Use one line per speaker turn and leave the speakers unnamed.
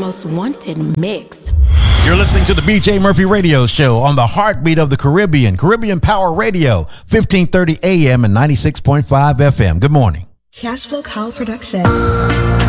most wanted mix.
You're listening to the BJ Murphy Radio Show on the heartbeat of the Caribbean, Caribbean Power Radio, 1530 AM and 96.5 FM. Good morning.
Cashflow Call Productions.